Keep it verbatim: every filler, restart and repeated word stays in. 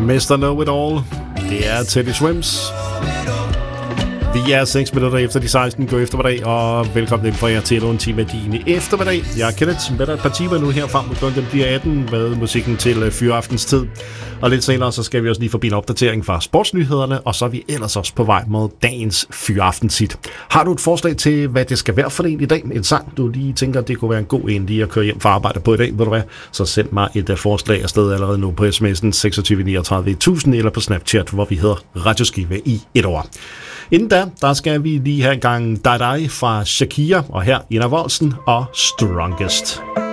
mister Know-It-All. Det er Teddy Swims. Vi er seks minutter efter de seksten. God eftermiddag, og velkommen ind for jer til en time af din eftermiddag. Jeg er Kenneth med dig et par timer nu her frem mod klokken bliver atten med musikken til fyraftens tid. Og lidt senere så skal vi også lige forbi en opdatering fra sportsnyhederne, og så er vi ellers også på vej mod dagens fyraftens-hit. Har du et forslag til, hvad det skal være for en i dag? En sang, du lige tænker, det kunne være en god en lige at køre hjem fra arbejde på i dag, ved du hvad? Så send mig et forslag afsted allerede nu på sms'en seksogtyve niogtredive tusind eller på Snapchat, hvor vi hedder Radioskive i et ord. Inden da, der skal vi lige have en gang Die Die fra Shakira, og her Ina Wolsen og Strongest.